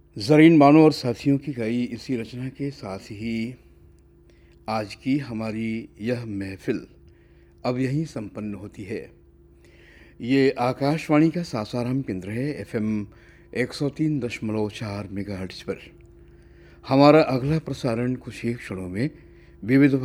ज़रीन बानो और साथियों की गाई इसी रचना के साथ ही आज की हमारी यह महफ़िल अब यहीं संपन्न होती है। ये आकाशवाणी का सासाराम केंद्र है, एफएम 103.4 मेगाहर्ट्ज़ पर। हमारा अगला प्रसारण कुछ ही क्षणों में विविध